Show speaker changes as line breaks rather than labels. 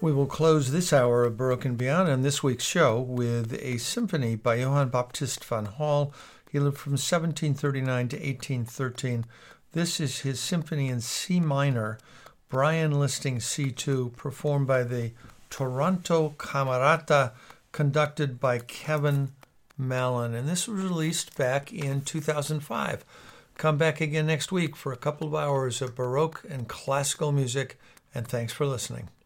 We will close this hour of Baroque and Beyond on this week's show with a symphony by Johann Baptist van Hall. He lived from 1739 to 1813. This is his symphony in C minor, Brian Listing C2, performed by the Toronto Camerata, conducted by Kevin Mallon. And this was released back in 2005. Come back again next week for a couple of hours of Baroque and classical music, and thanks for listening.